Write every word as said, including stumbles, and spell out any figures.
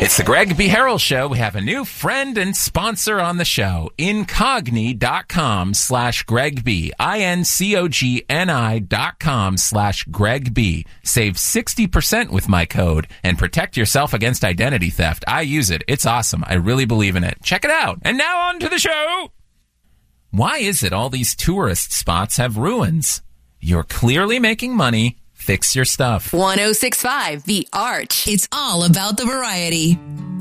It's the Greg B. Harrell Show. We have a new friend and sponsor on the show. Incogni.com slash Greg B. I-N-C-O-G-N-I dot com slash Greg B. Save sixty percent with my code and protect yourself against identity theft. I use it. It's awesome. I really believe in it. Check it out. And now on to the show. Why is it all these tourist spots have ruins? You're clearly making money. Fix your stuff. one oh six point five The Arch. It's all about the variety.